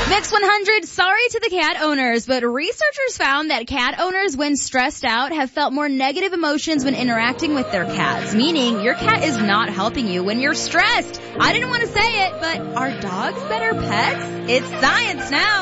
Mix 100, sorry to the cat owners, but researchers found that cat owners, when stressed out, have felt more negative emotions when interacting with their cats, meaning your cat is not helping you when you're stressed. I didn't want to say it, but are dogs better pets? It's science now.